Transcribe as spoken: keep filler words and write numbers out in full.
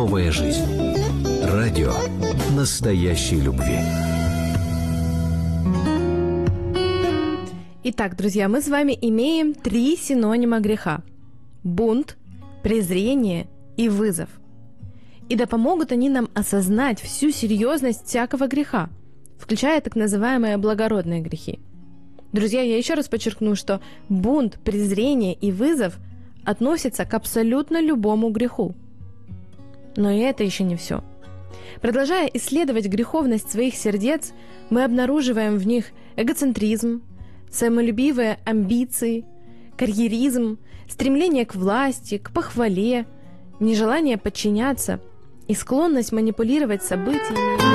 Новая жизнь. Радио настоящей любви. Итак, друзья, мы с вами имеем три синонима греха: бунт, презрение и вызов. И да помогут они нам осознать всю серьезность всякого греха, включая так называемые благородные грехи. Друзья, я еще раз подчеркну, что бунт, презрение и вызов относятся к абсолютно любому греху. Но и это еще не все. Продолжая исследовать греховность своих сердец, мы обнаруживаем в них эгоцентризм, самолюбивые амбиции, карьеризм, стремление к власти, к похвале, нежелание подчиняться и склонность манипулировать событиями.